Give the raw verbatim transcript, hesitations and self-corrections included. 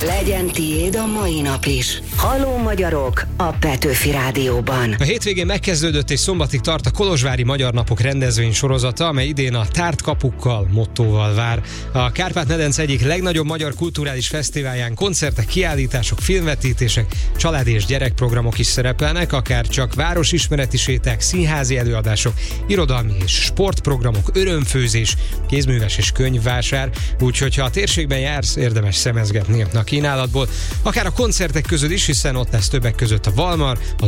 Legyen tiéd a mai nap is. Halló magyarok a Petőfi Rádióban. A hétvégén megkezdődött és szombatig tart a Kolozsvári Magyar Napok rendezvény sorozata, amely idén a Tárt kapukkal mottóval vár. A Kárpát-medence egyik legnagyobb magyar kulturális fesztiválján koncertek, kiállítások, filmvetítések, családi és gyerekprogramok is szerepelnek, akár csak városismereti séták, színházi előadások, irodalmi és sportprogramok, örömfőzés, kézműves és könyvvásár, úgyhogy ha a térségben jársz, érdemes szemezgetni a kínálatból, akár a koncertek között is, hiszen ott lesz többek között a Valmar, a